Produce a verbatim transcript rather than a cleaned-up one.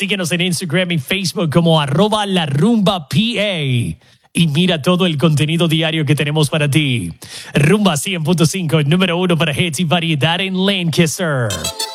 Síguenos en Instagram y Facebook como arroba la rumba P A. Y mira todo el contenido diario que tenemos para ti. Rumba cien punto cinco, número uno para hits y variedad en Lancaster.